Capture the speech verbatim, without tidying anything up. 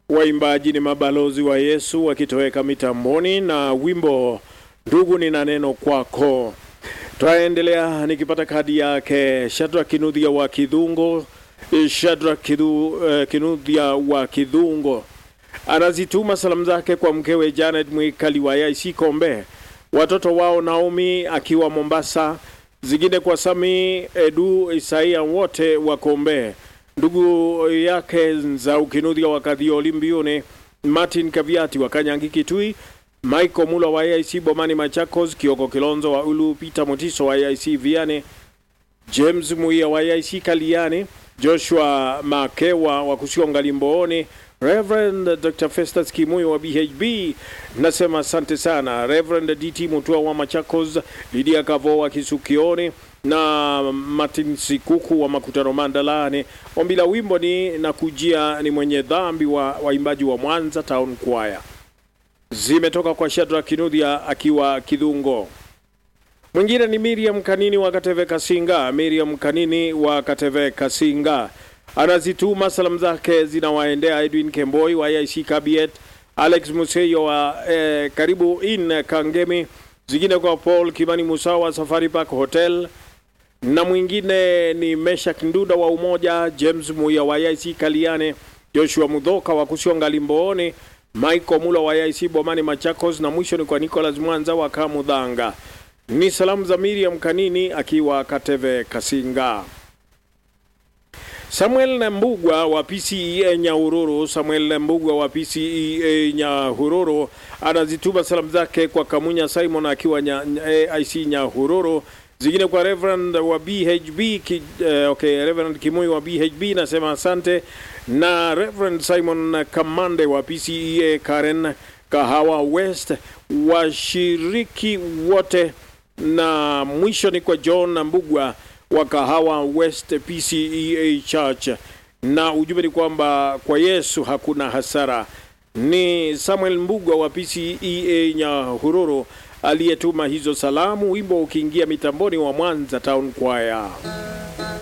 Waimbaji ni mabalozi wa Yesu wakitoweka mitamboni na wimbo ndugu nina neno kwako. Twaendelea nikipata kadi yake Shadrack Kinuthia wa Kidhungo. Shadrack Kidu, uh, Kinuthia wa Kidhungo anazituma salamu zake kwa mkewe Janet Mwikali wa I C Kombe, watoto wao Naomi akiwa Mombasa, zingine kwa Sami Edu Isaia wote wa Kombe, ndugu yake za Kinuthia wa Kadhioli Mbione, Martin Kaviati wa Kanyangi Kitui, Michael Mula wa I C Bomani Machakos, Kioko Kilonzo wa Ulu, Peter Motiso wa I C Viane, James Muia wa I C Kaliani, Joshua Makewa wa Kusionga Limbooni, Reverend Doctor Festus Kimuyo wa B H B, nasema asante sana. Reverend D T Mutua wa Machakos, Lydia Kavo wa Kisukioni na Martin Sikuku wa Makutano Mandalani. Ombi la wimbo ni na kujia ni mwenye dhambi wa waimbaji wa Mwanza Town Choir. Zimetoka kwa Shadrack Kinuthia akiwa Kidhungo. Mwingine ni Miriam Kanini wa Kateve Kasinga. Miriam Kanini wa Kateve Kasinga anazituma salamu zake zinawaendea Edwin Kemboi wa I C Kabiet, Alex Museyo wa eh, karibu in Kangemi, zingine kwa Paul Kimani Musawa Safari Park Hotel, na mwingine ni Meshak Nduda wa Umoja, James Muya wa I C Kaliane, Joshua Mudhoka wa Kusionga Limbooni, Michael Mula wa I C Bomani Machakos, na mwisho ni kwa Nicholas Mwanza wa Kamudhanga. Ni salamu za Miriam Kanini akiwa Kateve Kasinga. Samuel Mbugwa wa P C E A Nyahururu. Samuel Mbugwa wa P C E A Nyahururu anazituma salamu zake kwa Kamunya Simon akiwa nya, A I C Nyahururu, zingine kwa Reverend wa B H B ki, eh, okay Reverend Kimuyi wa B H B nasema asante, na Reverend Simon Kamande wa P C E A Karen Kahawa West, washiriki wote, na mwisho ni kwa John Mbugwa wa Kahawa West P C E A Church, na ujumbe ni kwamba kwa Yesu hakuna hasara. Ni Samuel Mbugwa wa P C E A Nyahururu aliyetuma hizo salamu, wimbo ukiingia mitamboni wa Mwanza Town Choir.